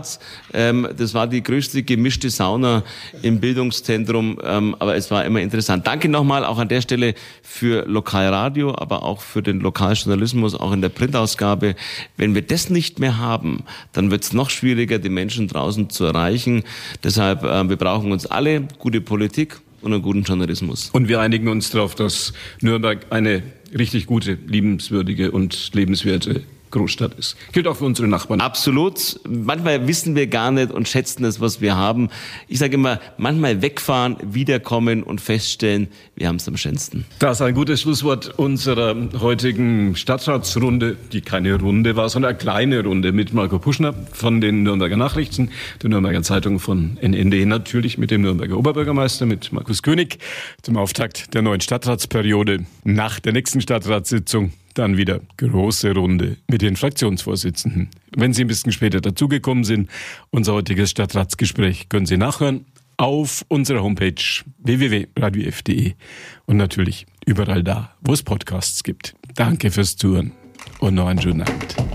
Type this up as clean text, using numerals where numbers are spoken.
Platz. Das war die größte gemischte Sauna im Bildungszentrum, aber es war immer interessant. Danke nochmal auch an der Stelle für Lokalradio, aber auch für den Lokaljournalismus, auch in der Printausgabe. Wenn wir das nicht mehr haben, dann wird es noch schwieriger, die Menschen draußen zu erreichen. Deshalb, wir brauchen uns alle, gute Politik und einen guten Journalismus. Und wir einigen uns darauf, dass Nürnberg eine richtig gute, liebenswürdige und lebenswerte Großstadt ist. Gilt auch für unsere Nachbarn. Absolut. Manchmal wissen wir gar nicht und schätzen das, was wir haben. Ich sage immer, manchmal wegfahren, wiederkommen und feststellen, wir haben es am schönsten. Das ist ein gutes Schlusswort unserer heutigen Stadtratsrunde, die keine Runde war, sondern eine kleine Runde mit Marco Puschner von den Nürnberger Nachrichten, der Nürnberger Zeitung von NND, natürlich mit dem Nürnberger Oberbürgermeister, mit Markus König, zum Auftakt der neuen Stadtratsperiode. Nach der nächsten Stadtratssitzung dann wieder große Runde mit den Fraktionsvorsitzenden. Wenn Sie ein bisschen später dazugekommen sind, unser heutiges Stadtratsgespräch können Sie nachhören auf unserer Homepage www.radiof.de und natürlich überall da, wo es Podcasts gibt. Danke fürs Zuhören und noch einen schönen Abend.